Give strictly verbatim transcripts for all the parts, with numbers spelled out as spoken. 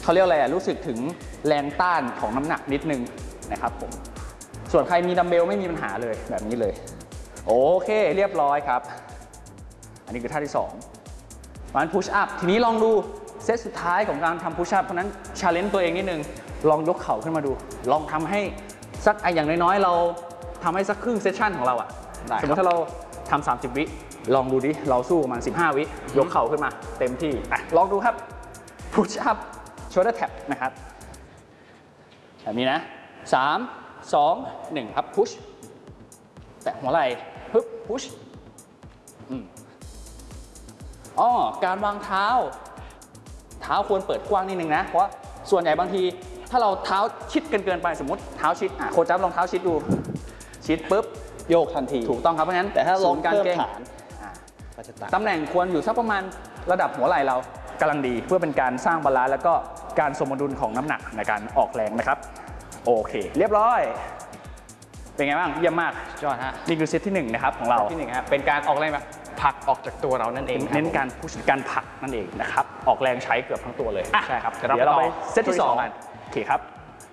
เขาเรียกอะไรอ่ะรู้สึกถึงแรงต้านของน้ำหนักนิดนึงนะครับผมส่วนใครมีดัมเบลไม่มีปัญหาเลยแบบนี้เลยโอเคเรียบร้อยครับอันนี้คือท่าที่สองมันพุชอัพทีนี้ลองดูเซตสุดท้ายของการทำพุชอัพเพราะนั้นชาเลนจ์ตัวเองนิดนึงลองยกเข่าขึ้นมาดูลองทำให้สักอย่างน้อยๆเราทำให้สักครึ่งเซสชั่นของเราอ่ะสมมติถ้าเราทำสามสิบวิลองดูดิเราสู้ประมาณสิบห้าวิยกเข่าขึ้นมาเต็มที่อ่ะลองดูครับพุชอัพshoulder tap นะครับแบบนี้นะสามสองหนึ่งครับ push แตะหัวไหล่ปึ๊บ push อืมอ๋อการวางเท้าเท้าควรเปิดกว้างนิดนึงนะเพราะส่วนใหญ่บางทีถ้าเราเท้าชิดเกินเกินไปสมมติเท้าชิดอ่ะโค้ชจับลองเท้าชิดดูชิดปุ๊บโยกทันทีถูกต้องครับเพราะงั้นแต่ถ้าลงการเกร็งตำแหน่งควรอยู่สักประมาณระดับหัวไหล่เรากำลังดีเพื่อเป็นการสร้างบาลานซ์แล้วก็การสมดุลของน้ำหนักในการออกแรงนะครับโอเคเรียบร้อยเป็นไงบ้างเยี่ยมมากยอดฮะนี่คือเซตที่หนึ่งนะครับของเราที่หนึ่งครับเป็นการออกแรงแบบผลักออกจากตัวเรานั่นเองเน้นการพุชการผลักนั่นเองนะครับออกแรงใช้เกือบทั้งตัวเลยใช่ครับเดี๋ยวเราไปเซตที่สองกันโอเคครับ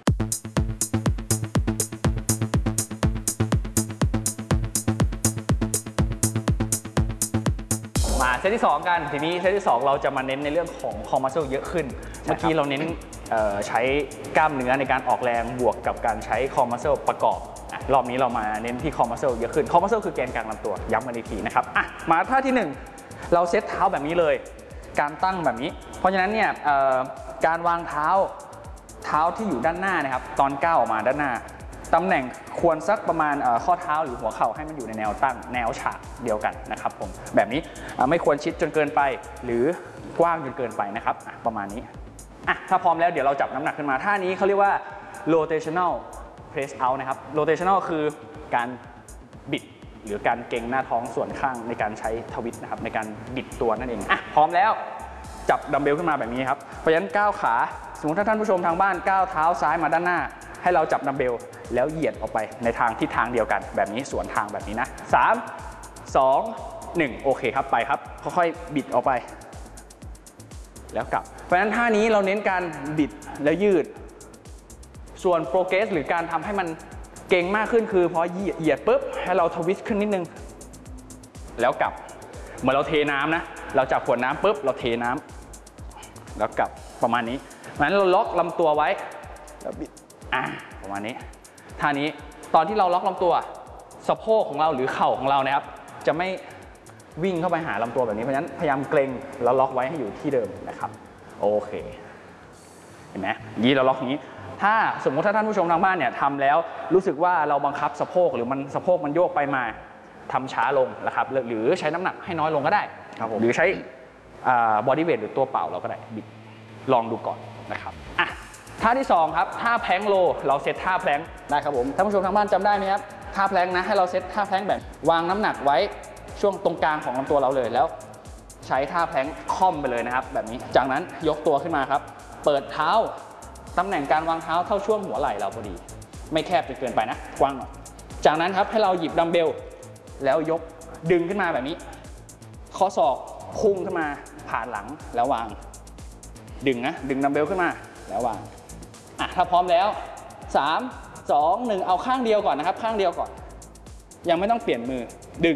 มาเซตที่สองกันทีนี้เซตที่สองเราจะมาเน้นในเรื่องของคอมัสเซิลเยอะขึ้นเมื่อกี้เราเน้นใช้กล้ามเนื้อในการออกแรงบวกกับการใช้คอมัสเซิลประกอบรอบนี้เรามาเน้นที่คอมัสเซิลเยอะขึ้นคอมัสเซิลคือแกนกลางลำตัวย้ำกันอีกทีนะครับอ่ะมาท่าที่หนึ่งเราเซตเท้าแบบนี้เลยการตั้งแบบนี้เพราะฉะนั้นเนี่ยการวางเท้าเท้าที่อยู่ด้านหน้านะครับตอนก้าวออกมาด้านหน้าตำแหน่งควรสักประมาณข้อเท้าหรือหัวเข่าให้มันอยู่ในแนวตั้งแนวฉากเดียวกันนะครับผมแบบนี้ไม่ควรชิดจนเกินไปหรือกว้างจนเกินไปนะครับประมาณนี้อ่ะถ้าพร้อมแล้วเดี๋ยวเราจับน้ำหนักขึ้นมาท่านี้เขาเรียกว่า rotational press out นะครับ rotational คือการบิดหรือการเกร็งหน้าท้องส่วนข้างในการใช้ทวิสต์นะครับในการบิดตัวนั่นเองอ่ะพร้อมแล้วจับดัมเบลขึ้นมาแบบนี้ครับเพราะฉะนั้นก้าวขาสมมติถ้าท่านผู้ชมทางบ้านก้าวเท้าซ้ายมาด้านหน้าให้เราจับดัมเบลแล้วเหยียดออกไปในทางทิศทางเดียวกันแบบนี้สวนทางแบบนี้นะสาม สอง หนึ่งโอเคครับไปครับค่อยๆบิดออกไปแล้วกลับเพราะฉะนั้นท่านี้เราเน้นการบิดแล้วยืดส่วนโปรเกรสหรือการทำให้มันเก่งมากขึ้นคือพอเหยียดปุ๊บให้เราทวิสต์ขึ้นนิดนึงแล้วกลับเหมือนเราเทน้ำนะเราจับขวดน้ำปุ๊บเราเทน้ำแล้วกลับประมาณนี้งั้นเราล็อกลำตัวไว้แล้วบิดอ่ะประมาณนี้ท่านี้ตอนที่เราล็อกลำตัวสะโพกของเราหรือเข่าของเรานะครับจะไม่วิ่งเข้าไปหาลำตัวแบบนี้เพราะฉะนั้นพยายามเกร็งแล้วล็อกไว้ให้อยู่ที่เดิมนะครับโอเคเห็นไหมยี่เราล็อกอย่างนี้ถ้าสมมติถ้าท่านผู้ชมทางบ้านเนี่ยทำแล้วรู้สึกว่าเราบังคับสะโพกหรือมันสะโพกมันโยกไปมาทำช้าลงนะครับหรือใช้น้ำหนักให้น้อยลงก็ได้หรือใช้บอดี้เวทหรือตัวเปล่าเราก็ได้บิดลองดูก่อนนะครับอ่ะท่าที่สองครับท่าแพลงโลเราเซตท่าแพลงได้ครับผมท่านผู้ชมทางบ้านจำได้ไหมครับท่าแพลงนะให้เราเซตท่าแพลงแบบวางน้ำหนักไว้ช่วงตรงกลางของลำตัวเราเลยแล้วใช้ท่าแพลงค่อมไปเลยนะครับแบบนี้จากนั้นยกตัวขึ้นมาครับเปิดเท้าตำแหน่งการวางเท้าเท่าช่วงหัวไหล่เราพอดีไม่แคบจนเกินไปนะกว้างหน่อยจากนั้นครับให้เราหยิบดัมเบลแล้วยกดึงขึ้นมาแบบนี้ข้อศอกพุ่งขึ้นมาผ่านหลังแล้ววางดึงนะดึงดัมเบลขึ้นมาแล้ววางอ่ะถ้าพร้อมแล้วสาม สอง หนึ่งเอาข้างเดียวก่อนนะครับข้างเดียวก่อนยังไม่ต้องเปลี่ยนมือดึง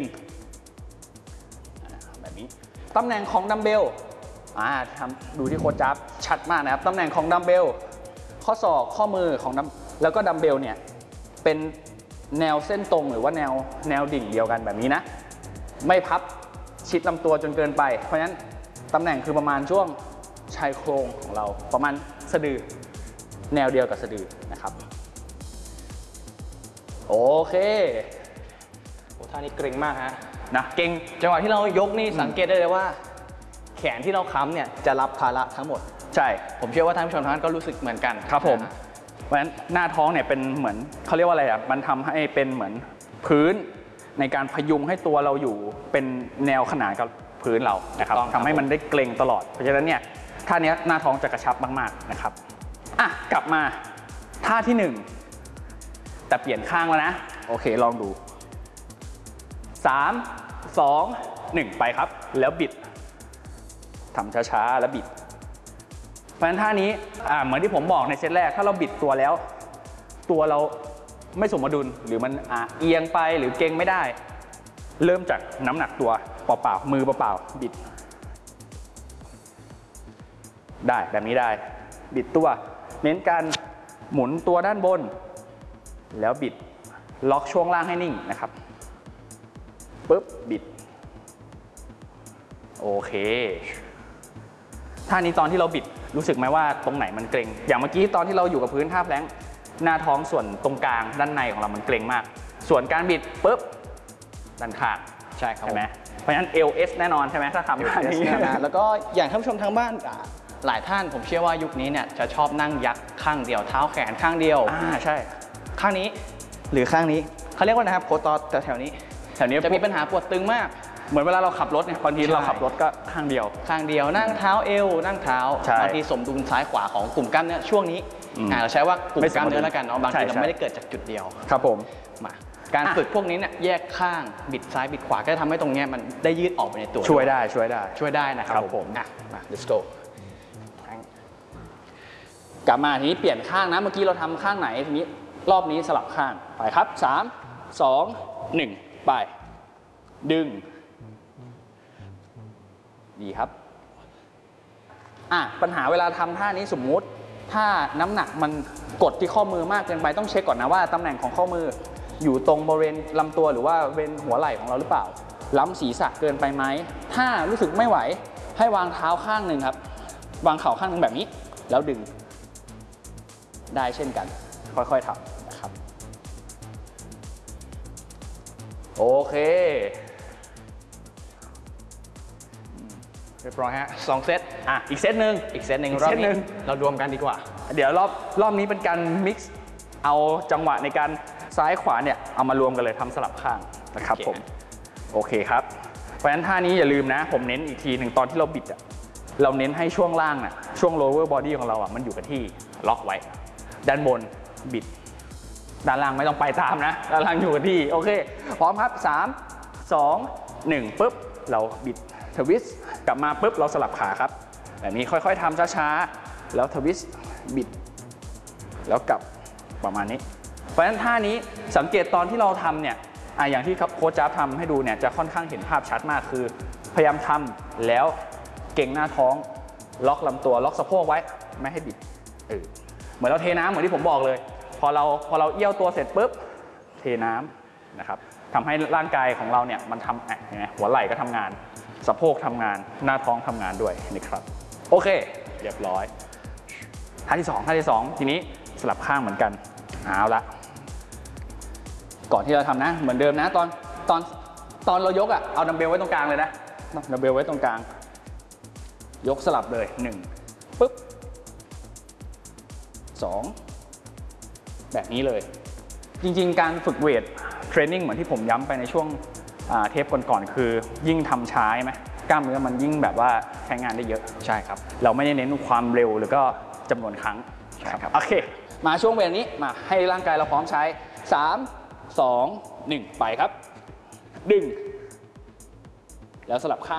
แบบนี้ตำแหน่งของดัมเบลอ่าทำดูที่โค้ชจับชัดมากนะครับตำแหน่งของดัมเบลข้อศอกข้อมือของดัมแล้วก็ดัมเบลเนี่ยเป็นแนวเส้นตรงหรือว่าแนวแนวดิ่งเดียวกันแบบนี้นะไม่พับชิดลำตัวจนเกินไปเพราะฉะนั้นตำแหน่งคือประมาณช่วงชายโครงของเราประมาณสะดือแนวเดียวกับสะดือนะครับโอเคโอ้ท่านี้เกร็งมากฮะนะเก่งจังหวะที่เรายกนี่สังเกตได้เลยว่าแขนที่เราค้ำเนี่ยจะรับภาระทั้งหมดใช่ผมเชื่อว่าท่านผู้ชมทุกท่านก็รู้สึกเหมือนกันครับผมเพราะฉะนั้นหน้าท้องเนี่ยเป็นเหมือนเขาเรียกว่าอะไรอ่ะมันทำให้เป็นเหมือนพื้นในการพยุงให้ตัวเราอยู่เป็นแนวขนานกับพื้นเรานะครับทำให้มันได้เกร็งตลอดเพราะฉะนั้นเนี่ยท่านี้หน้าท้องจะกระชับมากๆนะครับอ่ะกลับมาท่าที่หนึ่งแต่เปลี่ยนข้างแล้วนะโอเคลองดูสาม สอง หนึ่งไปครับแล้วบิดทำช้าๆแล้วบิดเพราะฉะนั้นท่านี้เหมือนที่ผมบอกในเซตแรกถ้าเราบิดตัวแล้วตัวเราไม่สมดุลหรือมันเอียงไปหรือเก่งไม่ได้เริ่มจากน้ำหนักตัวเปล่าๆมือเปล่าๆบิดได้แบบนี้ได้บิดตัวเน้นการหมุนตัวด้านบนแล้วบิดล็อกช่วงล่างให้นิ่งนะครับปุ๊บบิดโอเคท่านี้ตอนที่เราบิดรู้สึกไหมว่าตรงไหนมันเกร็งอย่างเมื่อกี้ตอนที่เราอยู่กับพื้นท่าแพลงก์หน้าท้องส่วนตรงกลางด้านในของเรามันเกร็งมากส่วนการบิดปุ๊บด้านข้างใช่ครับใช่ไหมเพราะฉะนั้น เอล เอส แน่นอนใช่ไหมถ้าทำท่านี้นะแล้วก็อย่างท่านผู้ชมทางบ้านหลายท่านผมเชื่อว่ายุคนี้เนี่ยจะชอบนั่งยักข้างเดียวเท้าแขนข้างเดียวอ่าใช่ข้างนี้หรือข้างนี้เขาเรียกว่านะครับโคตอแถวนี้แถวนี้จะมีปัญหาปวดตึงมากเหมือนเวลาเราขับรถเนี่ยบางทีเราขับรถก็ข้างเดียวข้างเดียวนั่งเท้าเอวนั่งเท้าบางทีสมดุลซ้ายขวาของกลุ่มกล้ามเนื้อช่วงนี้เราใช้ว่ากลุ่มกล้ามเนื้อแล้วกันเนาะบางทีเราไม่ได้เกิดจากจุดเดียวครับผมมาการฝึกพวกนี้เนี่ยแยกข้างบิดซ้ายบิดขวาก็จะทำให้ตรงนี้มันได้ยืดออกไปในตัวช่วยได้ช่วยได้ช่วยได้นะครับผมอ่ะมา let's go กลับมาทีนี้เปลี่ยนข้างนะเมื่อกี้เราทำข้างไหนทีนี้รอบนี้สลับข้างไปครับสาม สอง หนึ่งไปดึงดีครับอ่ะปัญหาเวลาทำท่านี้สมมุติถ้าน้ำหนักมันกดที่ข้อมือมากเกินไปต้องเช็คก่อนนะว่าตำแหน่งของข้อมืออยู่ตรงบริเวณลำตัวหรือว่าบริเวณหัวไหล่ของเราหรือเปล่าล้ำศีรษะเกินไปไหมถ้ารู้สึกไม่ไหวให้วางเท้าข้างหนึ่งครับวางเข่าข้างหนึ่งแบบนี้แล้วดึงได้เช่นกันค่อยๆทำนะครับโอเคเรียบร้อยฮะสองเซตอ่ะอีกเซตหนึ่งอีกเซตหนึ่งรอบนี้เรารวมกันดีกว่าเดี๋ยวรอบรอบนี้เป็นการมิกซ์เอาจังหวะในการซ้ายขวาเนี่ยเอามารวมกันเลยทำสลับข้างนะครับผมโอเคครับเพราะฉะนั้นท่านี้อย่าลืมนะผมเน้นอีกทีหนึ่งตอนที่เราบิดอ่ะเราเน้นให้ช่วงล่างน่ะช่วง lower body ของเราอ่ะมันอยู่กับที่ล็อกไว้ด้านบนบิดด้านล่างไม่ต้องไปตามนะด้านล่างอยู่กับที่โอเคพร้อมครับสาม สอง หนึ่งปุ๊บเราบิดทวิสต์กลับมาปุ๊บเราสลับขาครับแบบนี้ค่อยๆทำช้าๆแล้วทวิสต์บิดแล้วกลับประมาณนี้เพราะฉะนั้นท่านี้สังเกตตอนที่เราทำเนี่ยอ่ะอย่างที่โค้ชจ๊าบทำให้ดูเนี่ยจะค่อนข้างเห็นภาพชัดมากคือพยายามทำแล้วเก่งหน้าท้องล็อกลำตัวล็อกสะโพกไว้ไม่ให้บิดเออเหมือนเราเทน้ำเหมือนที่ผมบอกเลยพอเราพอเราเอี้ยวตัวเสร็จปุ๊บเทน้ำนะครับทำให้ร่างกายของเราเนี่ยมันทำเห็นไหมหัวไหล่ก็ทำงานสะโพกทำงานหน้าท้องทำงานด้วยนะครับโอเคเรียบร้อยท่าที่สองท่าที่สองทีนี้สลับข้างเหมือนกันเอาละก่อนที่เราทำนะเหมือนเดิมนะตอนตอนตอนเรายกอ่ะเอาดัมเบลไว้ตรงกลางเลยนะดัมเบลไว้ตรงกลางยกสลับเลยหนึ่งปึ๊บสองแบบนี้เลยจริงๆการฝึกเวทเทรนนิ่งเหมือนที่ผมย้ำไปในช่วงเทปก่อนๆคือยิ่งทำช้าไหมกล้ามเนื้อมันยิ่งแบบว่าใช้งานได้เยอะใช่ครับเราไม่ได้เน้นความเร็วหรือก็จำนวนครั้งใช่ครับโอเคมาช่วงเวลานี้มาให้ร่างกายเราพร้อมใช้สาม สอง หนึ่งไปครับดึงแล้วสลับข้าง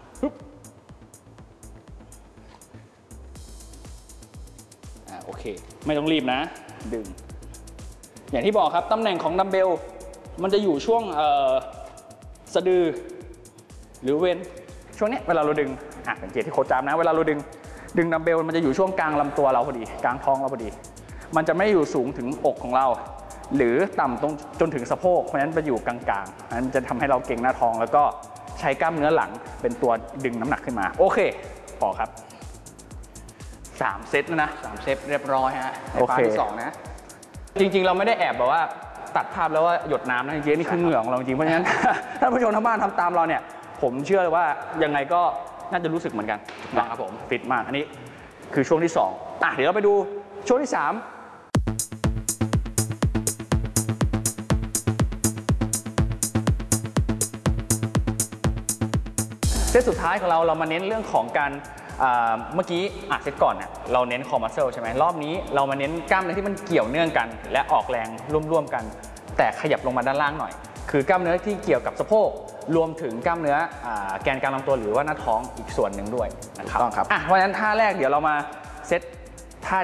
อ่าโอเคไม่ต้องรีบนะดึงอย่างที่บอกครับตำแหน่งของดัมเบลมันจะอยู่ช่วงสะดือหรือเว้นช่วงนี้เวลาเราดึงอ่ะสังเกตที่โค้ชจามนะเวลาเราดึงดึงดัมเบลมันจะอยู่ช่วงกลางลำตัวเราพอดีกลางท้องเราพอดีมันจะไม่อยู่สูงถึงอกของเราหรือต่ำตรงจนถึงสะโพกเพราะฉะนั้นจะอยู่กลางๆนั้นจะทำให้เราเก่งหน้าท้องแล้วก็ใช้กล้ามเนื้อหลังเป็นตัวดึงน้ำหนักขึ้นมาโอเคพอครับสามเซตนะสามเซตเรียบร้อยฮะในฟาที่สองนะจริงๆเราไม่ได้แอบแบบว่าตัดภาพแล้วว่าหยดน้ำนะจริงๆนี่คือเหงื่อของเราจริงเพราะฉะนั้นท่านผู้ชมทางบ้านทำตามเราเนี่ยผมเชื่อเลยว่ายังไงก็น่าจะรู้สึกเหมือนกันนะครับผมฟิตมากอันนี้คือช่วงที่สองอ่ะเดี๋ยวเราไปดูช่วงที่สามเซตสุดท้ายของเราเรามาเน้นเรื่องของการเมื่อกี้อ่ะเซตก่อนเนี่ยเราเน้นคอมัสเซิลใช่ไหมรอบนี้เรามาเน้นกล้ามเนื้อที่มันเกี่ยวเนื่องกันและออกแรงร่วมๆกันแต่ขยับลงมาด้านล่างหน่อยคือกล้ามเนื้อที่เกี่ยวกับสะโพกรวมถึงกล้ามเนื้อแกนกลางลำตัวหรือว่าหน้าท้องอีกส่วนหนึ่งด้วยนะครับต้องครับอ่ะเพราะฉะนั้นท่าแรกเดี๋ยวเรามาเซต